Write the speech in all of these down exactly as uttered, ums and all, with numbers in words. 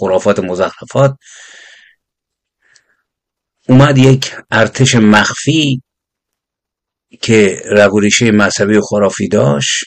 خرافات مزخرفات، اومد یک ارتش مخفی که رگ و ریشه مذهبی و خرافی داشت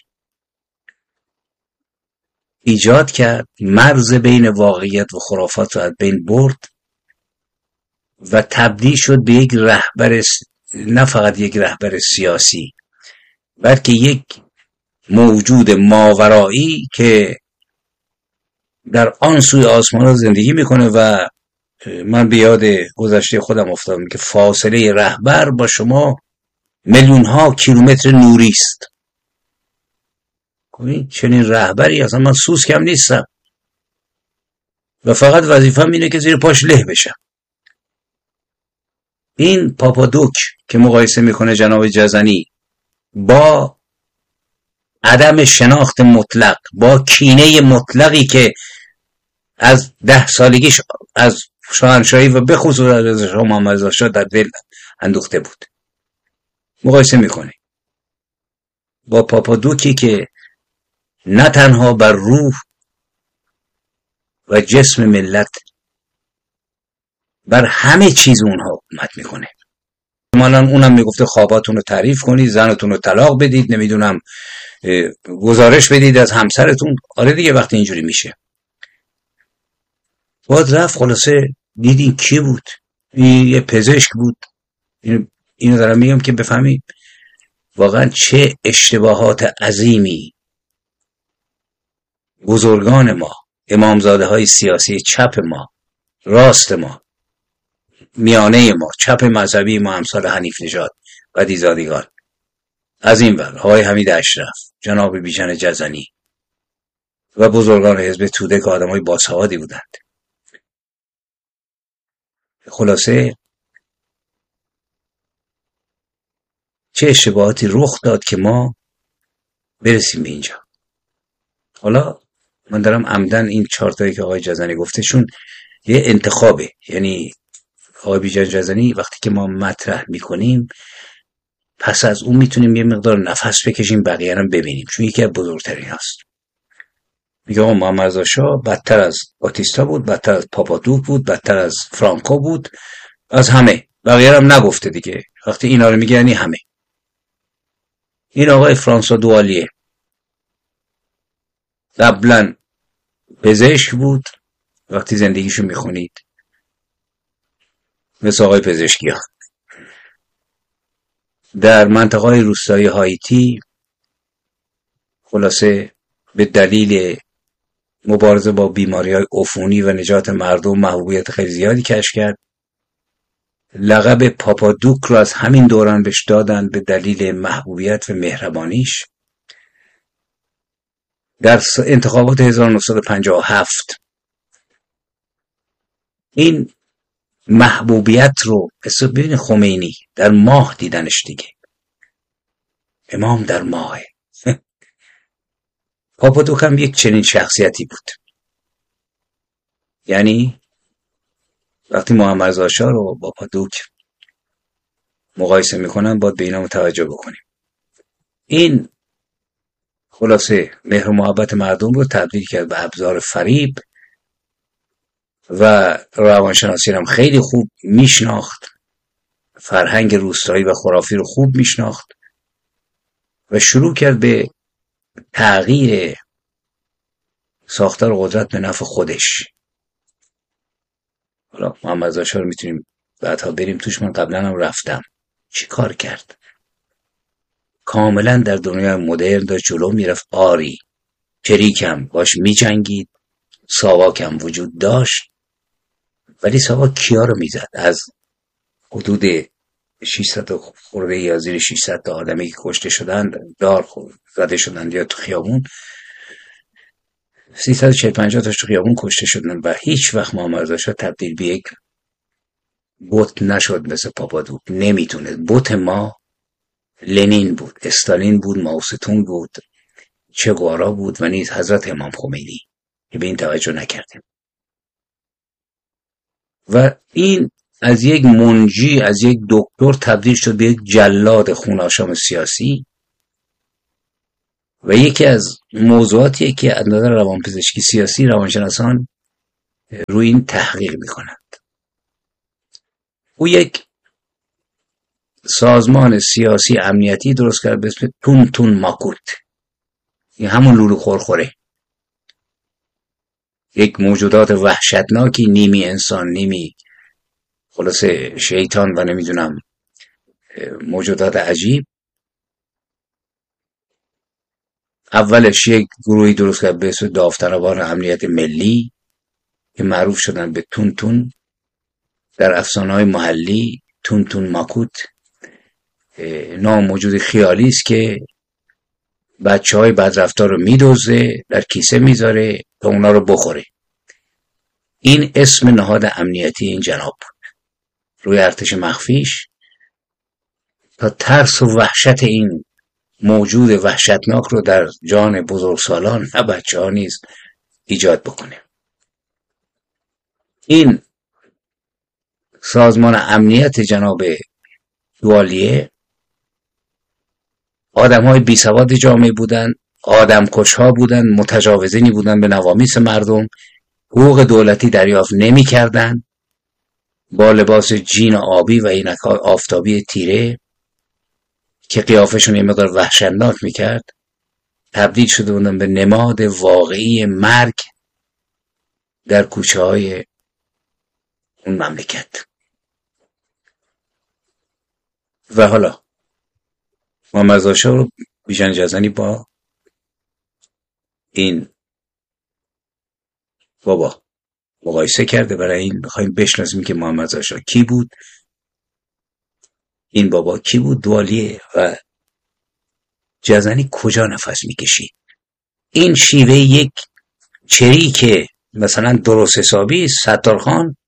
ایجاد کرد، مرز بین واقعیت و خرافات رو از بین برد و تبدیل شد به یک رهبر، نه فقط یک رهبر سیاسی بلکه یک موجود ماورایی که در آن سوی آسمان زندگی میکنه. و من به یاد گذشته خودم افتادم که فاصله رهبر با شما میلیون ها کیلومتر نوری است. چنین رهبری اصلا من سوس کم نیستم و فقط وظیفه‌م اینه که زیر پاش له بشم. این پاپادوک که مقایسه میکنه جناب جزنی با عدم شناخت مطلق، با کینه مطلقی که از ده سالگیش از شاهنشاهی و به خصوص از شاه محمد رضا شاه در دل اندوخته بود، مقایسه میکنه با پاپادوکی که نه تنها بر روح و جسم ملت، بر همه چیز اونها حکومت میکنه. مالا اونم میگفته خواباتون رو تعریف کنید، زنتون رو طلاق بدید، نمیدونم گزارش بدید از همسرتون. آره دیگه وقتی اینجوری میشه باید رفت. خلاصه دیدین کی بود؟ این یه پزشک بود. اینو دارم میگم که بفهمید واقعا چه اشتباهات عظیمی بزرگان ما، امامزاده های سیاسی چپ ما، راست ما، میانه ما، چپ مذهبی ما، امثال حنیف نژاد و دیزادگان، از این ور آقای حمید اشرف، جناب بیژن جزنی و بزرگان حزب توده که آدم های باسوادی بودند. خلاصه چه اشتباهاتی رخ داد که ما برسیم به اینجا. حالا من دارم عمدن این چارتایی که آقای جزنی گفته شون یه انتخابه، یعنی آقای بیژن جزنی وقتی که ما مطرح میکنیم پس از اون میتونیم یه مقدار نفس بکشیم، بقیه هم ببینیم، چون یکی از بزرگترین هست. میگه آقا محمد رضا شاه بدتر از باتیستا بود، بدتر از پاپادوک بود، بدتر از فرانکو بود، از همه. بقیه هم نگفته دیگه، وقتی اینا رو میگه یعنی همه. این آقای فرانسوا دوالیه قبلا پزشک بود، وقتی زندگیشو میخونید مثل آقای پزشکی ها در منطقه روستایی هایتی، خلاصه به دلیل مبارزه با بیماری‌های عفونی و نجات مردم محبوبیت خیلی زیادی کسب کرد. لقب پاپادوک رو از همین دوران بهش دادن به دلیل محبوبیت و مهربانیش. در انتخابات هزار و نهصد و پنجاه و هفت این محبوبیت رو مثل ببین خمینی در ماه دیدنش دیگه، امام در ماه. پاپادوک هم یک چنین شخصیتی بود. یعنی وقتی محمد رضا شاه رو با پاپادوک مقایسه میکنن باید به اینا متوجه بکنیم. این خلاصه مهر و محبت مردم رو تبدیل کرد به ابزار فریب و روانشناسی هم خیلی خوب میشناخت، فرهنگ روستایی و خرافی رو خوب میشناخت و شروع کرد به تغییر ساختار قدرت به نفع خودش. حالا محمد رضا شاه رو میتونیم بعدها بریم توش، من قبلا هم رفتم. چی کار کرد؟ کاملا در دنیای مدرن داشت جلو میرفت. آری چریکم باش میجنگید، ساواکم وجود داشت، ولی ساواک کیا رو میزد؟ از حدود ششصد خورده یا زیر ششصد تا آدمی که کشته شدن، دار زده شدن یا تو خیابون، سیصد و چهل پنجاه تاش تو خیابون کشته شدن و هیچ وقت محمد رضا شاه تبدیل به یک بت نشد مثل پاپادوک. نمیتونه. بت ما لنین بود، استالین بود، ماوستون بود، چه گوارا بود و نیز حضرت امام خمینی که به این توجه نکردیم. و این از یک منجی، از یک دکتر تبدیل شد به یک جلاد خوناشام سیاسی و یکی از موضوعاتی که از نظر روانپزشکی سیاسی روانشناسان روی این تحقیق میکنند. او یک سازمان سیاسی امنیتی درست کرد به اسم تون تون ماکوت. این همون لولو خورخوره، یک موجودات وحشتناکی، نیمی انسان نیمی خلاصه شیطان و نمیدونم موجودات عجیب. اولش یک گروهی درست کرد به اسم داوطلبان امنیت ملی که معروف شدن به تون تون. در افسانه‌های محلی تون تون ماکوت نام موجود خیالی است که بچه‌های بدرفتار رو میدزده، در کیسه میذاره تا اونا رو بخوره. این اسم نهاد امنیتی این جناب بود روی ارتش مخفیش، تا ترس و وحشت این موجود وحشتناک رو در جان بزرگسالان و بچه ها نیز ایجاد بکنه. این سازمان امنیت جناب دوالیه آدم های بی سواد جامعه بودن، آدم کشها بودن، متجاوزینی بودن به نوامیس مردم، حقوق دولتی دریافت نمی کردن، با لباس جین آبی و عینک آفتابی تیره که قیافشون یه مقدار وحشتناک میکرد، تبدیل شده بودن به نماد واقعی مرگ در کوچه های اون مملکت. و حالا محمد رضا شاه رو بیژن جزنی با این بابا مقایسه کرده. برای این بخوایم بشناسیم که محمد رضا شاه کی بود، این بابا کی بود، دوالیه و جزنی کجا نفس میکشید. این شیوه یک چری که مثلا درست حسابی ستارخان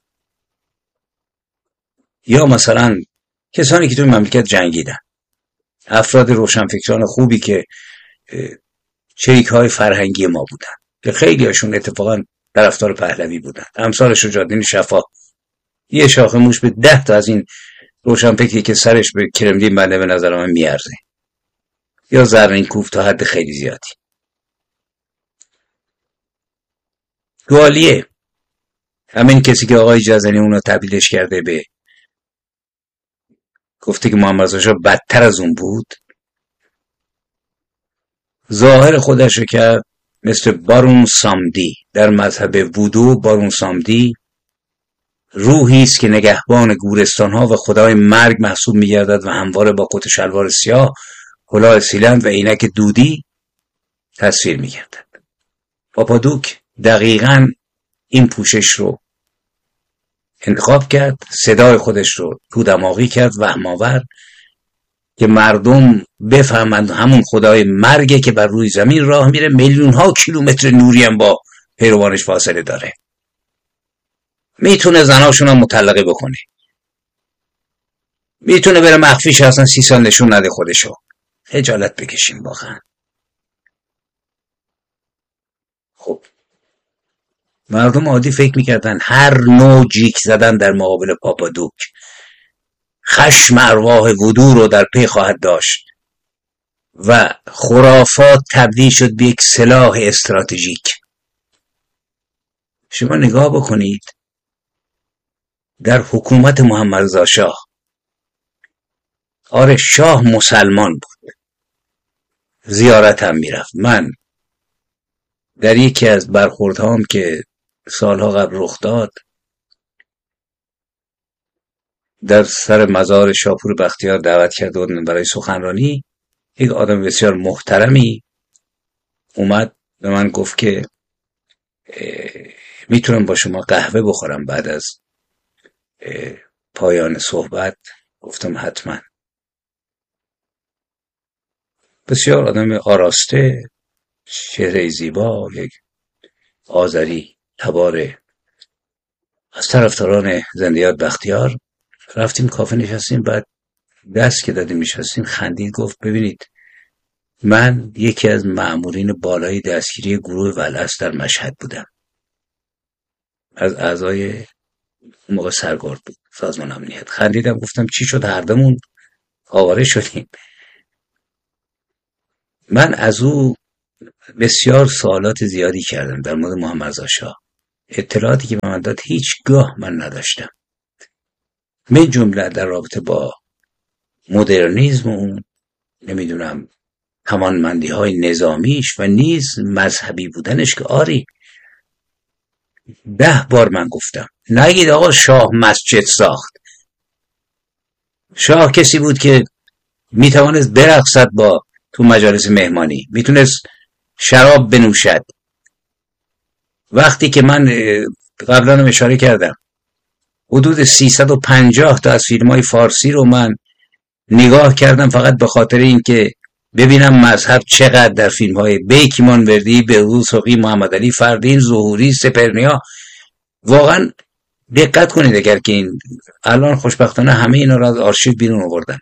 یا مثلا کسانی که توی مملکت جنگیدن، افراد روشنفکران خوبی که چریک های فرهنگی ما بودن که خیلی هاشون اتفاقا طرفدار پهلوی بودن، امثال شجاع‌الدین شفا، یه شاخه موش به ده تا از این روشنفکری که سرش به کرملین بنده به نظر من میارزه، یا زرنینکوف تا حد خیلی زیادی. دوالیه همین کسی که آقای جزنی اونو تبدیلش کرده به، گفته که محمد رضا شاه بدتر از اون بود، ظاهر خودش رو کرد مثل بارون سامدی. در مذهب وودو بارون سامدی روحی است که نگهبان گورستان‌ها و خدای مرگ محسوب می‌گردد و همواره با کت و شلوار سیاه، کلاه سیلند و عینک دودی تصویر می‌گردد. پاپادوک دقیقاً این پوشش رو انتخاب کرد، صدای خودش رو تو دماغی کرد وهم‌آور که مردم بفهمند همون خدای مرگه که بر روی زمین راه میره، میلیون ها کیلومتر نوری هم با پیروانش فاصله داره، میتونه زناشون هم مطلقه بکنه، میتونه بره مخفیش اصلا سی سال نشون نده خودشو. خجالت بکشیم واقعا. خب مردم عادی فکر میکردن هر نوع جیک زدن در مقابل پاپادوک خشم ارواح وودو رو در پی خواهد داشت و خرافات تبدیل شد به یک سلاح استراتژیک. شما نگاه بکنید در حکومت محمد رضا شاه، آره شاه مسلمان بود، زیارت هم میرفت. من در یکی از برخوردهام که سالها قبل رخ داد در سر مزار شاپور بختیار دعوت کرده بودن برای سخنرانی، یک آدم بسیار محترمی اومد به من گفت که میتونم با شما قهوه بخورم بعد از پایان صحبت؟ گفتم حتما. بسیار آدم آراسته، چهره زیبا، یک آذری تبار از طرفداران زندیات بختیار. رفتیم کافه نشستیم، بعد دست که دادیم نشستیم خندید، گفت ببینید من یکی از مأمورین بالای دستگیری گروه ولس در مشهد بودم، از اعضای موقع سرگرد بود سازمان امنیت. خندیدم گفتم چی شد هر دومون آواره شدیم؟ من از او بسیار سوالات زیادی کردم در مورد محمد رضا شاه. اطلاعاتی که به من داد هیچگاه من نداشتم، من جمله در رابطه با مدرنیسم و اون نمیدونم توانمندی های نظامیش و نیز مذهبی بودنش که آری ده بار من گفتم نگید آقا شاه مسجد ساخت. شاه کسی بود که میتوانست برقصد با تو مجالس مهمانی، میتونست شراب بنوشد. وقتی که من قبلا هم اشاره کردم حدود سیصد و پنجاه تا از فیلم های فارسی رو من نگاه کردم فقط به خاطر این که ببینم مذهب چقدر در فیلم های بیک مانوردی، بهروز سوقی، محمد علی فردین، ظهوری، سپرنیا. واقعا دقت کنید اگر که این الان خوشبختانه همه اینا رو از آرشیو بیرون آوردن،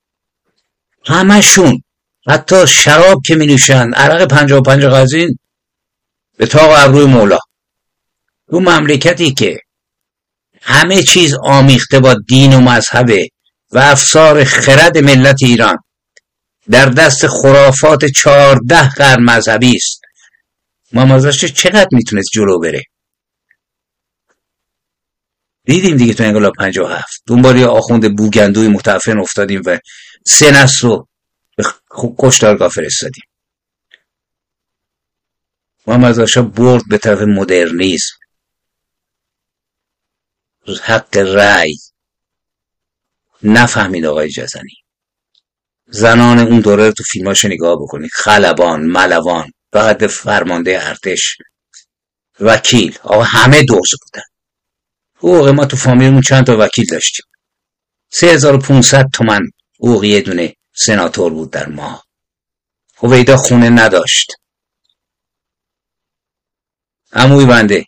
همشون حتی شراب که می نوشن عرق پنجاه و پنج غزین به طاق ابروی مولا. تو مملکتی که همه چیز آمیخته با دین و مذهبه و افسار خرد ملت ایران در دست خرافات چهارده قرن مذهبی است، محمد چقدر میتونست جلو بره؟ دیدیم دیگه تو انقلاب پنجاه و هفت دنبال یه آخوند بوگندوی متعفن افتادیم و سه نسل رو به کشتارگاه فرستادیم. محمد شاه برد به طرف مدرنیسم، حق رأی نفهمید. آقای جزنی زنان اون دوره رو تو فیلماش نگاه بکنید، خلبان، ملوان، فقط فرمانده ارتش، وکیل، آقا همه دزد بودن. حقوق ما تو فامیلمون چند تا وکیل داشتیم، سه هزار و پونصد تومن حقوق یه دونه سناتور بود در ماه. هویدا خونه نداشت. عموی بنده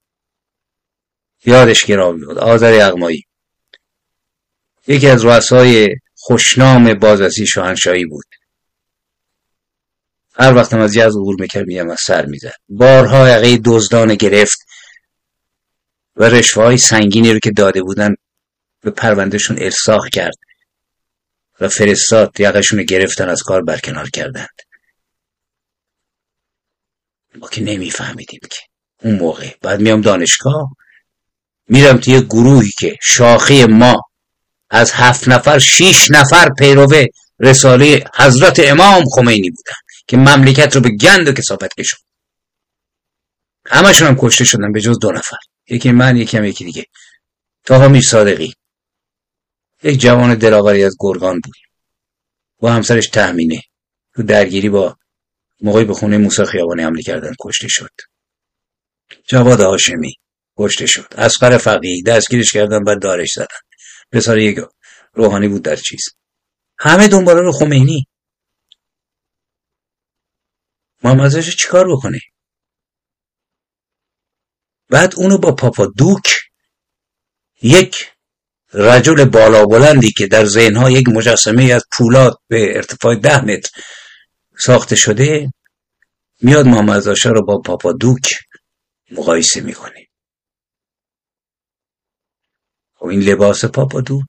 یادش گرامی بود، آذر یغمایی، یکی از رؤسای خوشنام بازرسی شاهنشاهی بود. هر وقت هم از یزد عبور میکرد میگم از سر میزد. بارها یقه دزدان گرفت و رشوه های سنگینی رو که داده بودن به پروندهشون ارساخ کرد و فرستاد، یقهشون رو گرفتن از کار برکنار کردند. ما که نمیفهمیدیم که اون موقع. بعد میام دانشگاه، میرم توی گروهی که شاخه ما از هفت نفر شیش نفر پیرو رساله حضرت امام خمینی بودن که مملکت رو به گند و کثافت کشوند. همشون هم کشته شدن به جز دو نفر، یکی من، یکی هم یکی دیگه، طاها میر صادقی، یک جوان دلاوری از گرگان بود، با همسرش تهمینه تو درگیری با موقعی به خونه موسی خیابانی حمله کردن کشته شد. جواد هاشمی کشته شد. اصغر فقیهی دستگیرش کردن بعد دارش زدن. پسر یک روحانی بود در چیز. همه دنبال رو خمینی. محمد رضا چیکار بکنه؟ بعد اونو با پاپادوک، یک رجل بالا بلندی که در ذهنها یک مجسمه از پولاد به ارتفاع ده متر ساخته شده، میاد محمد رضا رو با پاپادوک مقایسه میکنه. خب این لباس پاپادوک.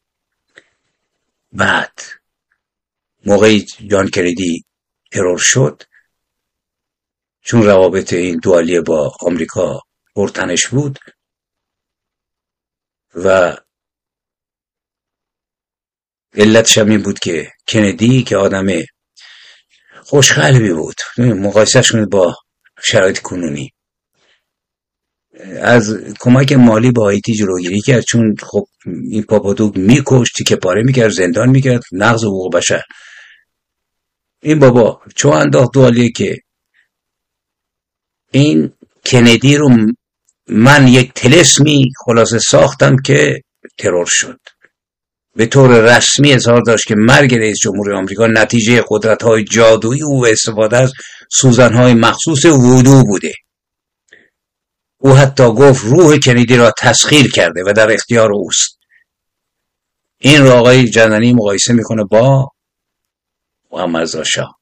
بعد موقعی جان کندی ترور شد، چون روابط این دوالیه با آمریکا پرتنش بود و علتش هم این بود که کندی که آدم خوشقلبی بود، مقایسهش کنید با شرایط کنونی، از کمک مالی با هایتی جلوگیری کرد، چون خب این پاپادوک میکشت، تیکه پاره میکرد، زندان میکرد، نقض حقوق بشر. این بابا چون انداخت دوالیه که این کندی رو من یک طلسمی خلاصه ساختم که ترور شد. به طور رسمی اظهار داشت که مرگ رئیس جمهور آمریکا نتیجه قدرت‌های جادویی او و استفاده از سوزن‌های مخصوص وودو بوده. او حتی گفت روح کندی را تسخیر کرده و در اختیار اوست. این را آقای جنانی مقایسه میکنه با محمد رضا شاه.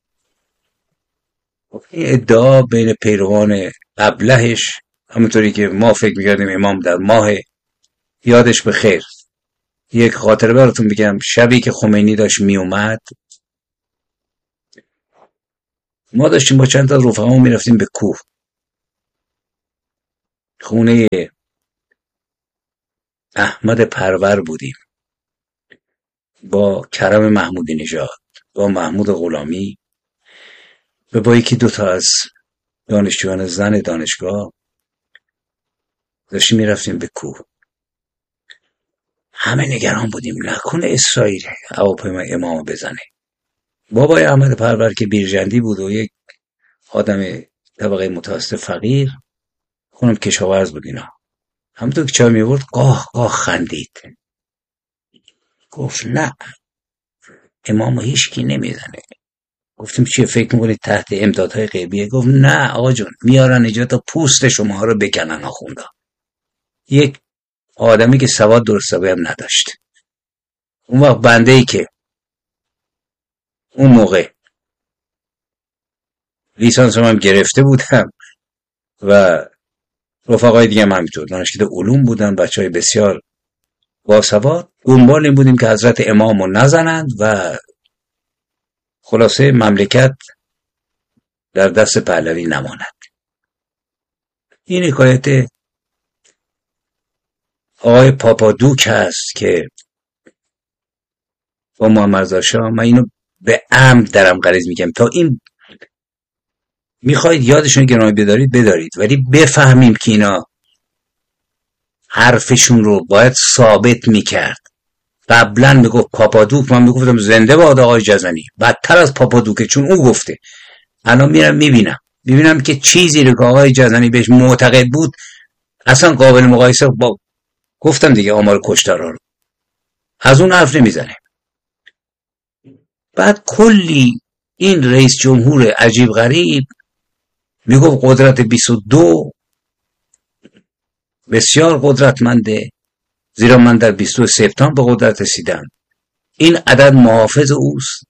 این ادعا بین پیروان ابلهش، همونطوری که ما فکر میکردیم امام در ماه، یادش به خیر. یک خاطره براتون بگم. شبی که خمینی داشت میومد، ما داشتیم با چند تا رفقامون میرفتیم به کوه. خونه احمد پرور بودیم با کرم محمودی نژاد، با محمود غلامی و با یکی دوتا از دانشجویان زن دانشگاه. داشتیم میرفتیم به کوه. همه نگران بودیم نکنه اسرائیل هواپیما امامو بزنه. بابای احمد پرور که بیرجندی بود و یک آدم طبقه متوسط فقیر، خونم کشاورز بود اینا، همونطور که چای میورد قاه قاه خندید. گفت نه، امامو هیچکی نمیزنه. گفتیم چیه فکر میکنید تحت امدادهای غیبیه؟ گفت نه آقا جون، میارن اینجا تا پوست شما رو بکنن آخوندا. یک آدمی که سواد درست حسابی هم نداشت. اون وقت بنده ای که اون موقع لیسانس هم گرفته بودم و رفقای دیگه هم همینطور دانشکده علوم بودن، بچه های بسیار باسواد، دنبال این بودیم که حضرت امامو نزنند و خلاصه مملکت در دست پهلوی نماند. این حکایت آقای پاپادوک هست که با محمد رضا شاه، من اینو به عمد درم غلیظ میگم تا این میخواید یادشون گرامی بدارید بدارید، ولی بفهمیم که اینا حرفشون رو باید ثابت میکرد. قبلا میگفت پاپادوک، من میگفتم زنده باد آقای جزنی، بدتر از پاپادوکه چون اون گفته. الان میرم میبینم میبینم که چیزی رو که آقای جزنی بهش معتقد بود اصلا قابل مقایسه با، گفتم دیگه، آمار کشتارا رو از اون حرف نمیزنه. بعد کلی این رئیس جمهور عجیب غریب میگفت قدرت بیست و دو بسیار قدرتمنده، زیرا من در بیست و دو سپتامبر به قدرت رسیدم. این عدد محافظ اوست.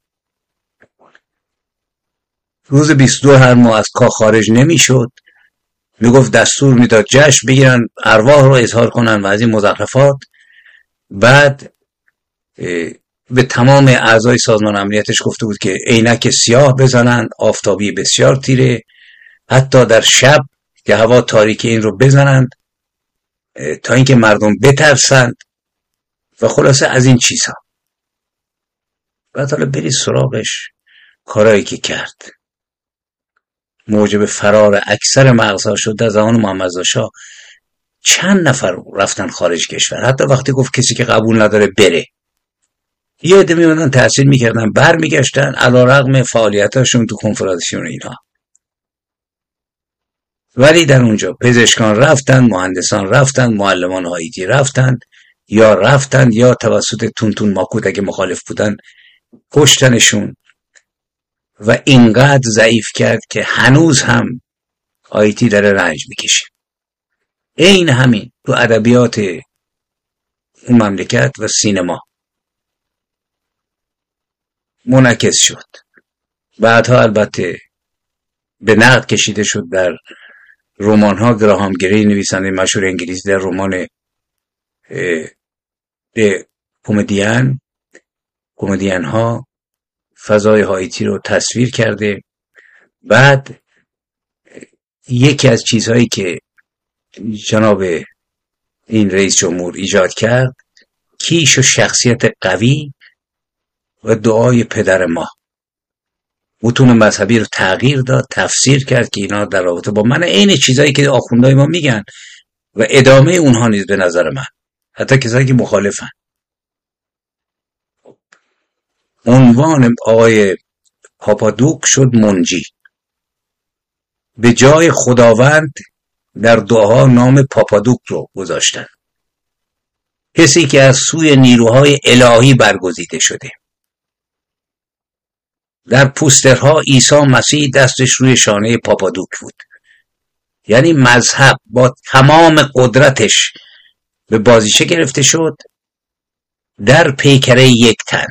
روز بیست و دو هر ماه از کاخ خارج نمیشد. میگفت دستور میداد جشن بگیرن، ارواح رو اظهار کنن و از این مزخرفات. بعد به تمام اعضای سازمان امنیتش گفته بود که عینک سیاه بزنن، آفتابی بسیار تیره، حتی در شب که هوا تاریکی این رو بزنند تا اینکه مردم بترسند و خلاصه از این چیزها. بعد حالا برید سراغش کارایی که کرد. موجب فرار اکثر مغزها شد. در زمان محمد رضا شاه چند نفر رفتن خارج کشور، حتی وقتی گفت کسی که قبول نداره بره، یه عده میموندن تحصیل میکردن بر میگشتن علیرغم فعالیتاشون تو کنفرانسیون اینا. ولی در اونجا پزشکان رفتن، مهندسان رفتن، معلمان هایتی رفتن، یا رفتن یا توسط تونتون ماکود اگه مخالف بودن کشتنشون و اینقدر ضعیف کرد که هنوز هم هایتی داره رنج میکشه. این همین تو ادبیات اون مملکت و سینما منعکس شد. بعدها البته به نقد کشیده شد در رمان ها. گراهام گری نویسنده مشهور انگلیسی در رمان کمدین کمدین ها فضای هایتی رو تصویر کرده. بعد یکی از چیزهایی که جناب این رئیس جمهور ایجاد کرد کیش و شخصیت قوی و دعای پدر ما، متون مذهبی رو تغییر داد، تفسیر کرد که اینا در رابطه با من عین چیزایی که آخوندهای ما میگن و ادامه اونها نیز به نظر من، حتی کسایی که مخالفن. عنوان آقای پاپادوک شد منجی. به جای خداوند در دعاها نام پاپادوک رو گذاشتن، کسی که از سوی نیروهای الهی برگزیده شده. در پوسترها عیسی مسیح دستش روی شانه پاپادوک بود. یعنی مذهب با تمام قدرتش به بازیچه گرفته شد در پیکره یک تن.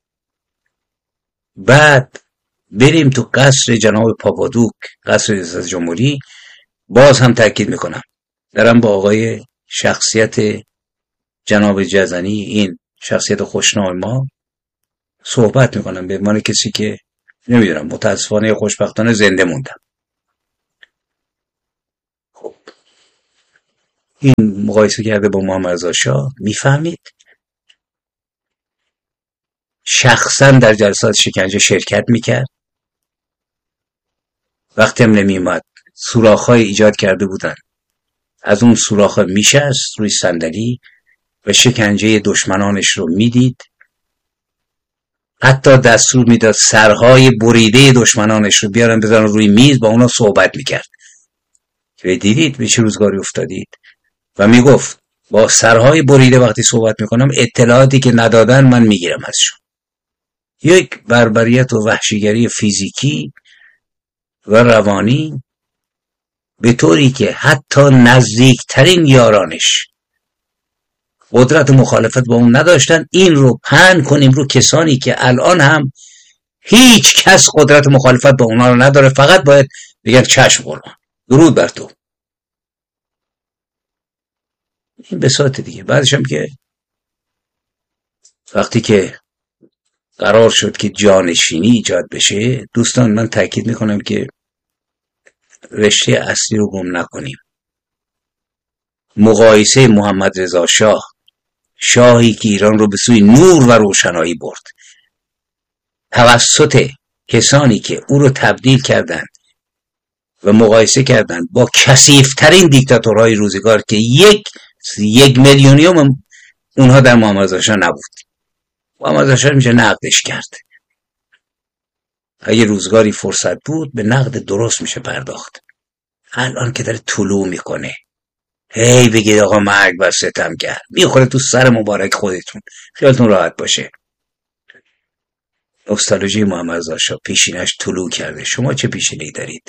بعد بریم تو قصر جناب پاپادوک، قصر ریاست جمهوری. باز هم تاکید میکنم دارم با آقای شخصیت جناب جزنی، این شخصیت خوشنام ما، صحبت میکنم به عنوان کسی که نمیدونم متاسفانه خوشبختانه زنده موندم. خب این مقایسه کرده با محمد رضا شاه، میفهمید شخصا در جلسات شکنجه شرکت میکرد. وقتی هم نمیومد سوراخ‌های ایجاد کرده بودن، از اون سوراخ‌ها میشست روی صندلی و شکنجه دشمنانش رو میدید. حتی دستور میداد سرهای بریده دشمنانش رو بیارن بذارن روی میز، با اونا صحبت میکرد که دیدید به چه روزگاری افتادید. و میگفت با سرهای بریده وقتی صحبت میکنم اطلاعاتی که ندادن من میگیرم ازشون. یک بربریت و وحشیگری فیزیکی و روانی به طوری که حتی نزدیکترین یارانش قدرت مخالفت با اون نداشتن. این رو پهن کنیم رو کسانی که الان هم هیچ کس قدرت مخالفت با اونا رو نداره، فقط باید بگن چشم قربان، درود بر تو. این بساط دیگه. بعدش هم که وقتی که قرار شد که جانشینی ایجاد بشه، دوستان من تاکید میکنم که رشته اصلی رو گم نکنیم. مقایسه محمد رضا شاه، شاهی که ایران رو به سوی نور و روشنایی برد، توسط کسانی که او رو تبدیل کردند و مقایسه کردند با کثیف‌ترین دیکتاتورهای روزگار که یک یک میلیونیوم اونها در محمد رضا شاه نبود. محمد رضا شاه میشه نقدش کرد. اگه روزگاری فرصت بود به نقد درست میشه پرداخت. الان که داره طلوع میکنه، هی بگید آقا مرگ بر ستمگر، میخوره تو سر مبارک خودتون، خیالتون راحت باشه. نوستالژی محمد رضا شاه پیشینش طلوع کرده. شما چه پیشینه‌ای دارید؟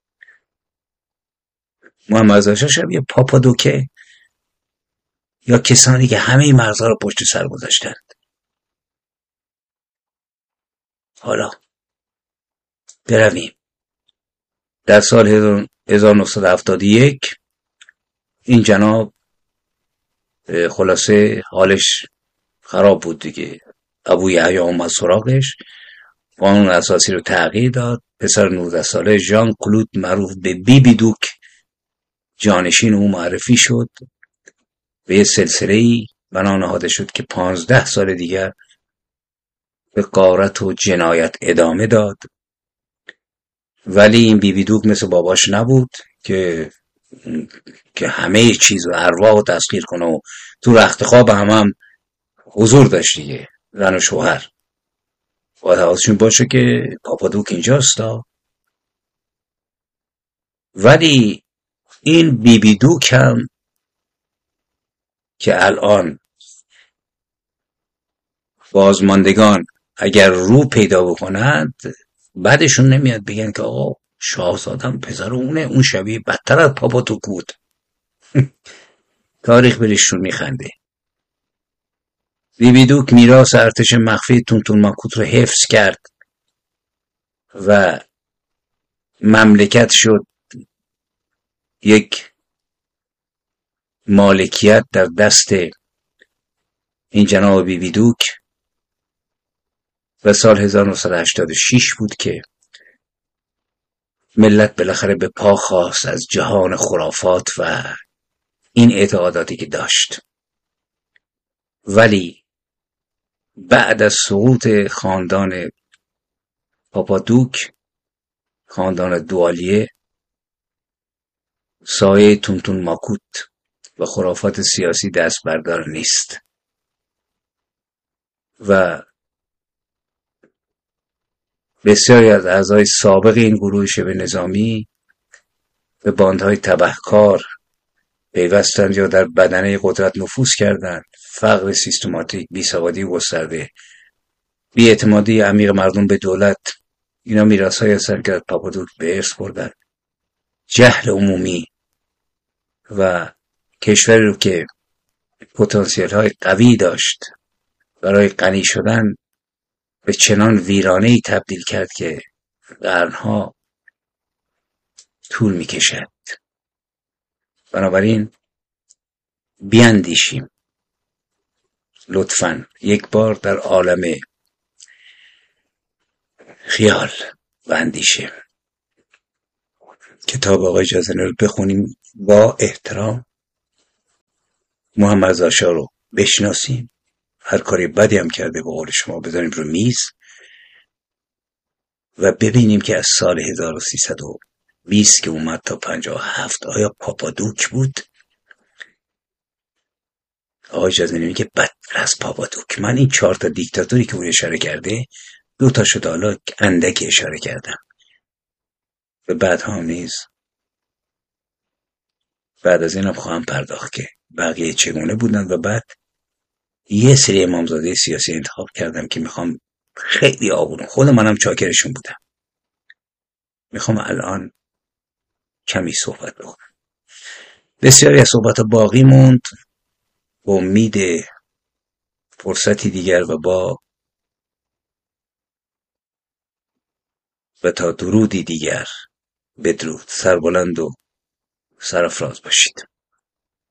محمد رضا شاه شبیه پاپادوکه یا کسانی که همه مرزها رو پشت سر گذاشتند؟ حالا برویم در سال هزار و نهصد و هفتاد و یک. این جناب خلاصه حالش خراب بود دیگه. ابو یحیی اومد سراغش، قانون اساسی رو تغییر داد. پسر نوزده ساله ژان کلود معروف به بی بی دوک جانشین او معرفی شد. به یه سلسله‌ای بنا نهاده شد که پانزده سال دیگر به غارت و جنایت ادامه داد. ولی این بی بی دوک مثل باباش نبود که که همه چیز و ارواح رو تسخیر کنه و تو رخت خواب هم هم حضور داشت دیگه، زن و شوهر. باید حواسشون باشه که پاپادوک اینجاست. ولی این بی بی دوک هم که الان بازماندگان اگر رو پیدا بکنند بعدشون نمیاد بگن که آقا شاهزادم پسر اونه، اون شبیه بدتر از پاپادوک بود. تاریخ برشون میخنده. بی بی دوک میراث ارتش مخفی تونتون ماکوت رو حفظ کرد و مملکت شد یک مالکیت در دست این جناب بی بی دوک. و سال هزار و نهصد و هشتاد و شش بود که ملت بالاخره به پا خواست از جهان خرافات و این اعتقاداتی که داشت. ولی بعد از سقوط خاندان پاپادوک، خاندان دوالیه، سایه تونتون ماکوت و خرافات سیاسی دست بردار نیست و بسیاری از اعضای سابق این گروه شبه نظامی به باندهای تبهکار پیوستند یا در بدنه قدرت نفوذ کردند. فقر سیستماتیک، بیسوادی گسترده، بی‌اعتمادی عمیق مردم به دولت، اینا میراث‌هایی هستند که از پاپادوک به ارث بردن. جهل عمومی و کشوری رو که پتانسیل‌های قوی داشت برای غنی شدن به چنان ویرانه‌ای تبدیل کرد که قرنها طول می‌کشد. بنابراین بیاندیشیم لطفاً یک بار در عالم خیال و اندیشه. کتاب آقای جازنه رو بخونیم با احترام محمد رضا شاه رو بشناسیم، هر کاری بدی هم کرده به قول شما بذاریم رو میز و ببینیم که از سال هزار و سیصد و بیست که اومد تا پنجاه و هفت آیا پاپادوک بود؟ آقای جزنی میگه بدتر از پاپادوک. من این چهار تا دیکتاتوری که اون اشاره کرده دو تا شده، حالا اندک اشاره کردم، و بعد هم نیز بعد از اینم خواهم پرداخت که بقیه چگونه بودن و بعد یه سری امامزاده سیاسی انتخاب کردم که میخوام خیلی آبونم، خود منم چاکرشون بودم، میخوام الان کمی صحبت بکنم. بسیاری از صحبت باقی موند، با امید فرصتی دیگر و با و تا درودی دیگر. بدرود، سربلند و سرافراز باشید.